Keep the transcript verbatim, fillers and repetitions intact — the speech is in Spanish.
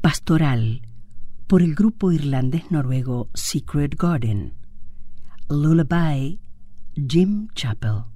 Pastoral, por el grupo irlandés-noruego Secret Garden. Lullaby, Jim Chappell.